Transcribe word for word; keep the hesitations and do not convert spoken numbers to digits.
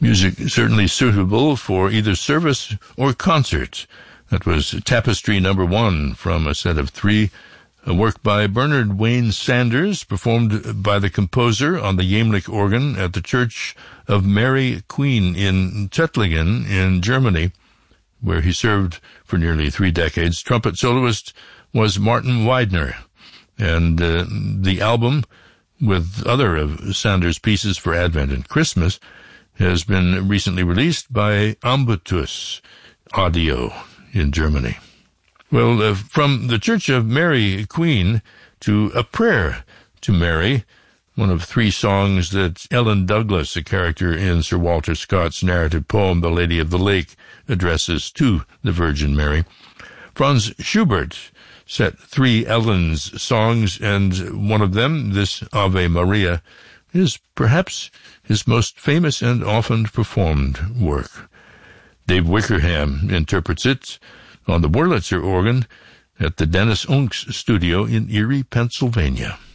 Music certainly suitable for either service or concert. That was Tapestry Number One from a set of three, a work by Bernard Wayne Sanders, performed by the composer on the Jamlich organ at the Church of Mary Queen in Tettlingen in Germany, where he served for nearly three decades. Trumpet soloist was Martin Weidner, and uh, the album, with other of Sanders' pieces for Advent and Christmas, has been recently released by Ambitus Audio in Germany. Well, uh, from the Church of Mary Queen to A Prayer to Mary, one of three songs that Ellen Douglas, a character in Sir Walter Scott's narrative poem The Lady of the Lake, addresses to the Virgin Mary. Franz Schubert set three Ellen's songs, and one of them, this Ave Maria, is perhaps his most famous and often performed work. Dave Wickerham interprets it on the Wurlitzer organ at the Dennis Unks studio in Erie, Pennsylvania.